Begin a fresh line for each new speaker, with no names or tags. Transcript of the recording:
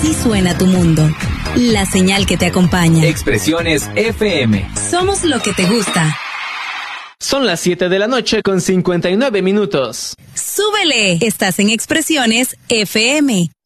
Así suena tu mundo. La señal que te acompaña.
Expresiones FM.
Somos lo que te gusta.
Son las 7 de la noche con 59 minutos.
¡Súbele! Estás en Expresiones FM.